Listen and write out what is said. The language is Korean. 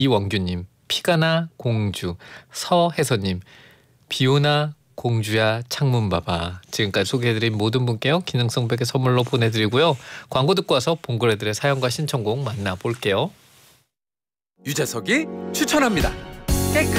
이원규님, 피가나 공주. 서혜선님, 비오나 공주야 창문 봐봐. 지금까지 소개해드린 모든 분께요 기능성 베개 선물로 보내드리고요. 광고 듣고 와서 봉골레들의 사연과 신청곡 만나볼게요. 유재석이 추천합니다. 깨끗